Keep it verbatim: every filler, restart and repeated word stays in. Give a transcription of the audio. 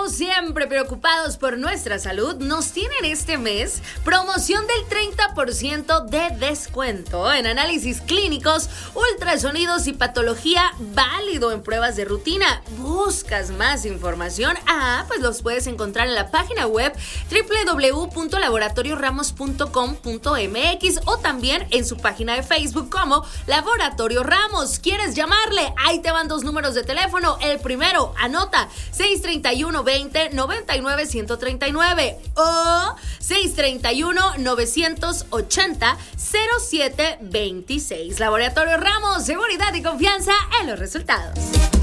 Como siempre, preocupados por nuestra salud, nos tienen este mes promoción del treinta por ciento de descuento en análisis clínicos, ultrasonidos y patología, válido en pruebas de rutina. ¿Buscas más información? Ah, pues los puedes encontrar en la página web doble u doble u doble u punto laboratorio ramos punto com punto m x o también en su página de Facebook como Laboratorio Ramos. ¿Quieres llamarle? Ahí te van dos números de teléfono. El primero, anota, seis treinta y uno, veinte, noventa y nueve, ciento treinta y nueve o seis treinta y uno, novecientos ochenta, cero siete veintiséis. Laboratorio Ramos, seguridad y confianza en los resultados.